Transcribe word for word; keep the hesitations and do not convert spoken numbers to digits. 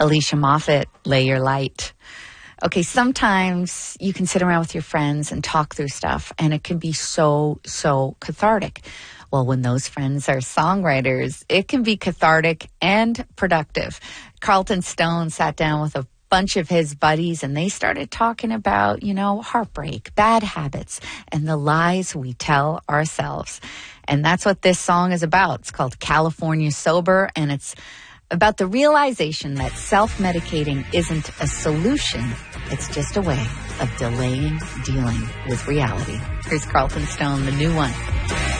Alicia Moffat, Lay Your Light. Okay, sometimes you can sit around with your friends and talk through stuff, and it can be so, so cathartic. Well, when those friends are songwriters, it can be cathartic and productive. Carlton Stone sat down with a bunch of his buddies, and they started talking about, you know, heartbreak, bad habits, and the lies we tell ourselves. And that's what this song is about. It's called California Sober, and it's about the realization that self-medicating isn't a solution. It's just a way of delaying dealing with reality. Here's Carlton Stone, the new one.